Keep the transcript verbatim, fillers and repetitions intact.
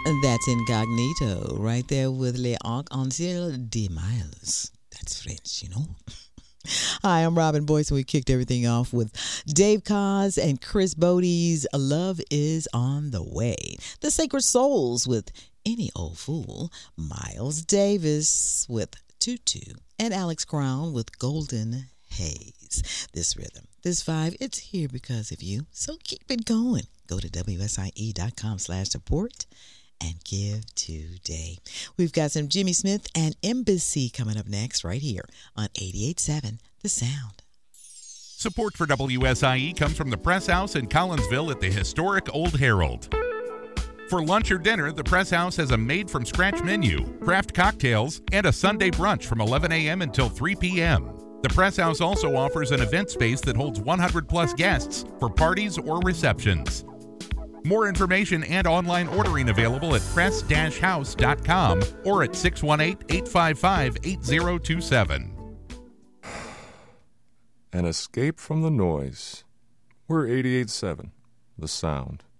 That's Incognito right there with Le Arc-en-Ciel de Miles. That's French, you know. Hi, I'm Robin Boyce, and we kicked everything off with Dave Koz and Chris Bode's Love Is on the Way. The Sacred Souls with Any Old Fool. Miles Davis with Tutu. And Alex Crown with Golden Haze. This rhythm, this vibe, it's here because of you. So keep it going. Go to W S I E dot com slash support and give today. We've got some Jimmy Smith and Embassy coming up next right here on eighty-eight point seven The Sound. Support for W S I E comes from the Press House in Collinsville at the historic Old Herald. For lunch or dinner, the Press House has a made-from-scratch menu, craft cocktails, and a Sunday brunch from eleven a.m. until three p.m. The Press House also offers an event space that holds one hundred plus guests for parties or receptions. More information and online ordering available at press dash house dot com or at six one eight, eight five five, eight zero two seven. An escape from the noise. We're eighty-eight point seven, The Sound.